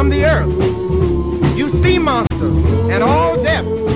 from the earth. You sea monsters and all depths